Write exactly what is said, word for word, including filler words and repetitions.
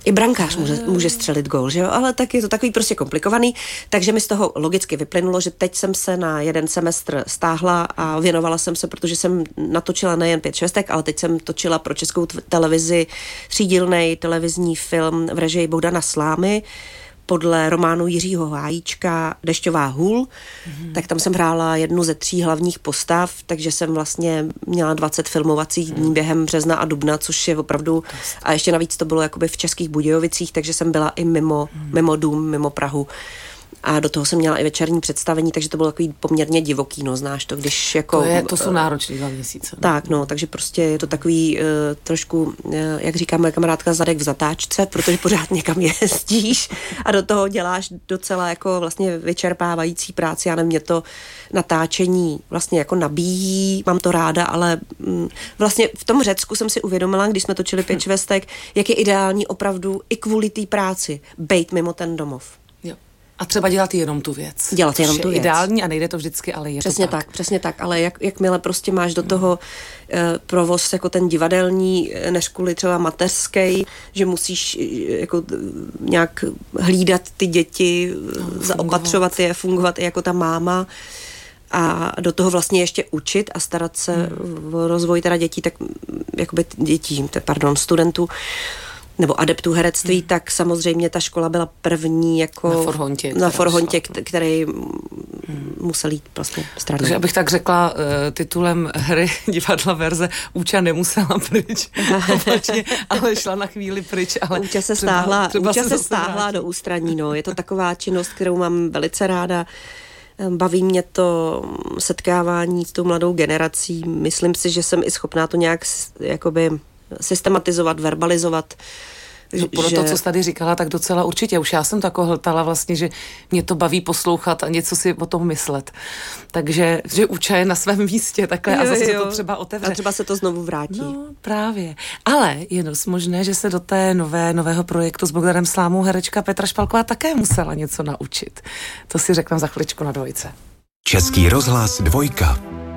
i brankář může, může střelit gól, že jo, ale tak je to takový prostě komplikovaný, takže mi z toho logicky vyplynulo, že teď jsem se na jeden semestr stáhla a věnovala jsem se, protože jsem natočila nejen pět švestek, ale teď jsem točila pro Českou televizi třídílnej televizní film v režii Bohdana Slámy, podle románu Jiřího Hájíčka Dešťová hůl, mm-hmm. tak tam jsem hrála jednu ze tří hlavních postav, takže jsem vlastně měla dvacet filmovacích dní mm. během března a dubna, což je opravdu, a ještě navíc to bylo jakoby v Českých Budějovicích, takže jsem byla i mimo, mm. mimo dům, mimo Prahu. A do toho jsem měla i večerní představení, takže to bylo takový poměrně divoký, no, znáš to, když jako... To, je, to jsou náročný dva měsíce. No. Tak, no, takže prostě je to takový uh, trošku, uh, jak říká moje kamarádka, zadek v zatáčce, protože pořád někam jezdíš a do toho děláš docela jako vlastně vyčerpávající práci. Já nevím, mě to natáčení vlastně jako nabíjí, mám to ráda, ale um, vlastně v tom Řecku jsem si uvědomila, když jsme točili pět švestek, jak je ideální opravdu i kvůli té práci bejt mimo ten domov. A třeba dělat jenom tu věc. Dělat jenom tu věc. Ideální a nejde to vždycky, ale je přesně to tak. tak. Přesně tak, ale jak, jakmile prostě máš do toho uh, provoz jako ten divadelní, než kvůli třeba mateřský, že musíš uh, jako nějak hlídat ty děti, no, zaopatřovat je, fungovat i jako ta máma a do toho vlastně ještě učit a starat se hmm. o rozvoj teda dětí, tak jakoby dětí, pardon, studentů, nebo adeptů herectví, hmm. tak samozřejmě ta škola byla první jako na Forhontě, na Forhontě k- který hmm. musel jít vlastně stranou. Takže abych tak řekla uh, titulem hry divadla verze Úča nemusela pryč, opačně, ale šla na chvíli pryč. Ale Úča se třeba, stáhla, třeba Úča se se stáhla do ústraní, no. Je to taková činnost, kterou mám velice ráda. Baví mě to setkávání s tou mladou generací. Myslím si, že jsem i schopná to nějak jakoby systematizovat, verbalizovat. No, pro že... to, co jsi tady říkala, tak docela určitě. Už já jsem to jako hltala vlastně, že mě to baví poslouchat a něco si o tom myslet. Takže, že Úča je na svém místě takhle jo, a zase jo. to třeba otevře. A třeba se to znovu vrátí. No, právě. Ale je dost možné, že se do té nové, nového projektu s Bohdanem Slámou herečka Petra Špalková také musela něco naučit. To si řekneme za chviličku na dvojce. Český rozhlas dvojka.